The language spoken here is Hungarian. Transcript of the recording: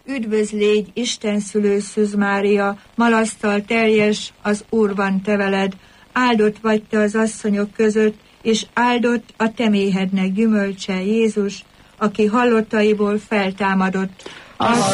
Üdvözl légy, Isten szülő Szűz Mária, malasztal teljes, az Úr van te veled, áldott vagy te az asszonyok között, és áldott a te méhednek gyümölcse Jézus, aki hallottaiból feltámadott. Azt